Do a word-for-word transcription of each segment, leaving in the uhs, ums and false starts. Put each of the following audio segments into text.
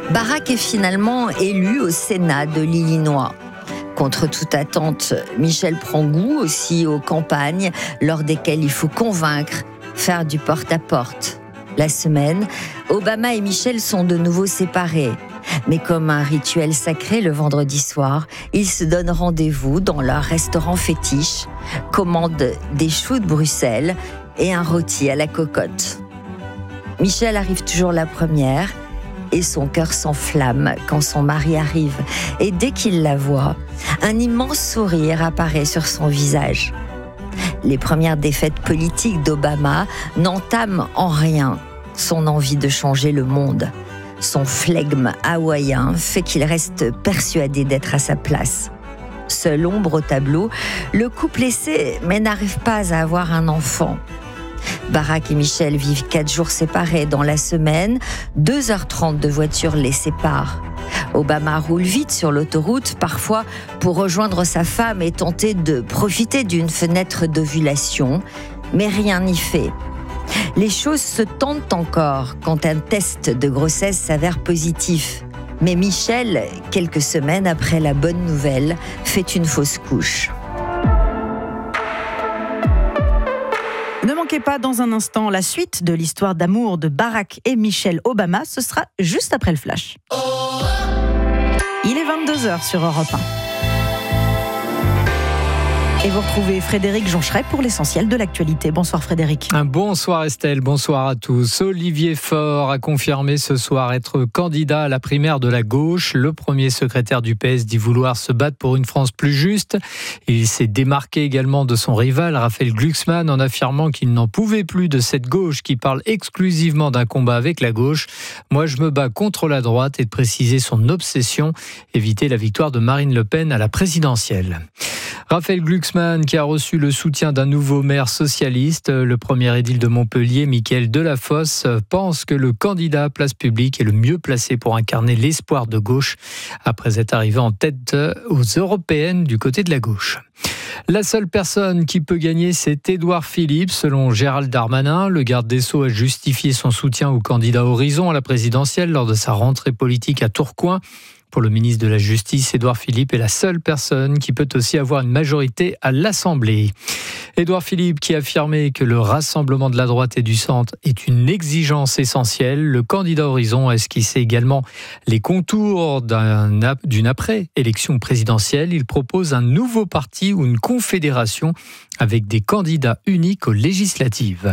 Barack est finalement élu au Sénat de l'Illinois. Contre toute attente, Michel prend goût aussi aux campagnes lors desquelles il faut convaincre, faire du porte-à-porte. La semaine, Obama et Michel sont de nouveau séparés. Mais comme un rituel sacré le vendredi soir, ils se donnent rendez-vous dans leur restaurant fétiche, commandent des choux de Bruxelles et un rôti à la cocotte. Michel arrive toujours la première et son cœur s'enflamme quand son mari arrive. Et dès qu'il la voit, un immense sourire apparaît sur son visage. Les premières défaites politiques d'Obama n'entament en rien son envie de changer le monde. Son flegme hawaïen fait qu'il reste persuadé d'être à sa place. Seule ombre au tableau, le couple essaie mais n'arrive pas à avoir un enfant. Barack et Michel vivent quatre jours séparés dans la semaine, deux heures trente de voiture les séparent. Obama roule vite sur l'autoroute, parfois pour rejoindre sa femme et tenter de profiter d'une fenêtre d'ovulation, mais rien n'y fait. Les choses se tentent encore quand un test de grossesse s'avère positif. Mais Michel, quelques semaines après la bonne nouvelle, fait une fausse couche. Ne manquez pas dans un instant la suite de l'histoire d'amour de Barack et Michelle Obama. Ce sera juste après le flash. Il est vingt-deux heures sur Europe un. Et vous retrouvez Frédéric Joncheret pour l'essentiel de l'actualité. Bonsoir Frédéric. Un bonsoir Estelle, bonsoir à tous. Olivier Faure a confirmé ce soir être candidat à la primaire de la gauche. Le premier secrétaire du P S dit vouloir se battre pour une France plus juste. Il s'est démarqué également de son rival Raphaël Glucksmann en affirmant qu'il n'en pouvait plus de cette gauche qui parle exclusivement d'un combat avec la gauche. Moi je me bats contre la droite, et de préciser son obsession, éviter la victoire de Marine Le Pen à la présidentielle. Raphaël Glucksmann qui a reçu le soutien d'un nouveau maire socialiste. Le premier édile de Montpellier, Mickaël Delafosse, pense que le candidat Place Publique est le mieux placé pour incarner l'espoir de gauche après être arrivé en tête aux européennes du côté de la gauche. La seule personne qui peut gagner, c'est Édouard Philippe. Selon Gérald Darmanin, le garde des Sceaux a justifié son soutien au candidat Horizon à la présidentielle lors de sa rentrée politique à Tourcoing. Pour le ministre de la Justice, Édouard Philippe est la seule personne qui peut aussi avoir une majorité à l'Assemblée. Édouard Philippe qui a affirmé que le rassemblement de la droite et du centre est une exigence essentielle. Le candidat Horizon a esquissé également les contours d'un, d'une après-élection présidentielle. Il propose un nouveau parti ou une confédération avec des candidats uniques aux législatives.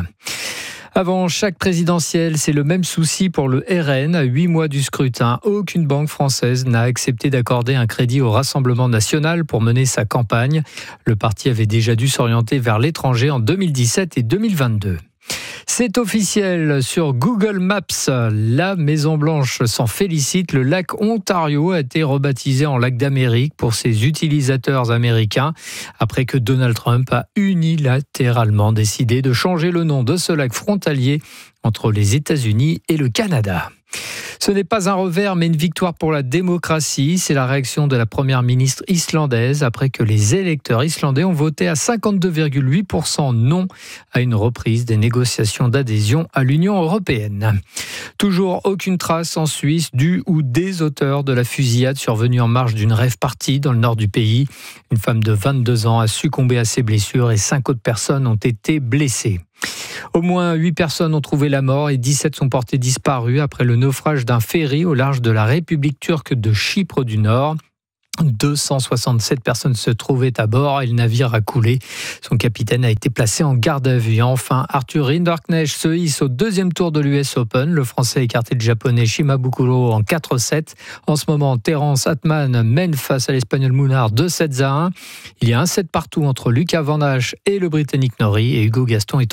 Avant chaque présidentielle, c'est le même souci pour le R N. À huit mois du scrutin, aucune banque française n'a accepté d'accorder un crédit au Rassemblement national pour mener sa campagne. Le parti avait déjà dû s'orienter vers l'étranger en deux mille dix-sept et deux mille vingt-deux. C'est officiel sur Google Maps. La Maison-Blanche s'en félicite. Le lac Ontario a été rebaptisé en lac d'Amérique pour ses utilisateurs américains après que Donald Trump a unilatéralement décidé de changer le nom de ce lac frontalier entre les États-Unis et le Canada. Ce n'est pas un revers, mais une victoire pour la démocratie. C'est la réaction de la première ministre islandaise après que les électeurs islandais ont voté à cinquante-deux virgule huit pour cent non à une reprise des négociations d'adhésion à l'Union européenne. Toujours aucune trace en Suisse du ou des auteurs de la fusillade survenue en marge d'une rave party dans le nord du pays. Une femme de vingt-deux ans a succombé à ses blessures et cinq autres personnes ont été blessées. Au moins huit personnes ont trouvé la mort et dix-sept sont portées disparues après le naufrage d'un ferry au large de la République turque de Chypre du Nord. deux cent soixante-sept personnes se trouvaient à bord et le navire a coulé. Son capitaine a été placé en garde à vue. Enfin, Arthur Rinderknecht se hisse au deuxième tour de l'U S Open. Le Français a écarté le Japonais Shimabukuro en quatre sept. En ce moment, Terence Atman mène face à l'Espagnol Munar deux sept à un. Il y a un set partout entre Lucas Van Hache et le Britannique Norrie et Hugo Gaston est